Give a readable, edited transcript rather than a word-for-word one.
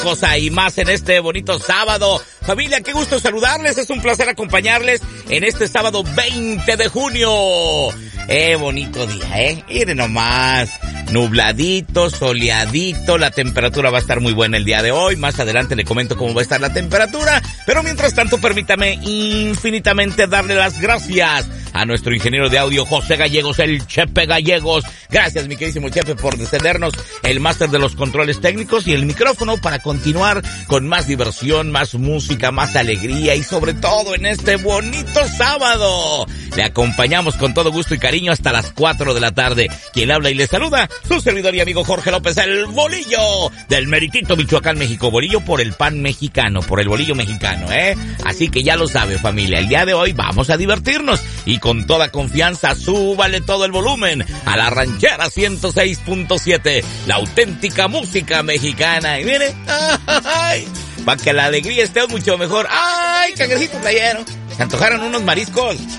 cosa y más en este bonito sábado. Familia, qué gusto saludarles, es un placer acompañarles en este sábado 20 de junio. Bonito día, Miren nomás, nubladito, soleadito, la temperatura va a estar muy buena el día de hoy. Más adelante le comento cómo va a estar la temperatura, pero mientras tanto permítame infinitamente darle las gracias a nuestro ingeniero de audio, José Gallegos, el Chepe Gallegos. Gracias, mi queridísimo Chepe, por cedernos el máster de los controles técnicos y el micrófono para continuar con más diversión, más música, más alegría y sobre todo en este bonito sábado. Le acompañamos con todo gusto y cariño hasta las 4 de la tarde. Quien habla y le saluda, su servidor y amigo Jorge López, el Bolillo, del meritito Michoacán, México. Bolillo por el pan mexicano, por el bolillo mexicano, Así que ya lo sabe, familia, el día de hoy vamos a divertirnos y con toda confianza súbale todo el volumen a la ranchera 106.7, la auténtica música mexicana. Y mire, para que la alegría esté mucho mejor. ¡Ay, cangrejito playero! Se antojaron unos mariscos.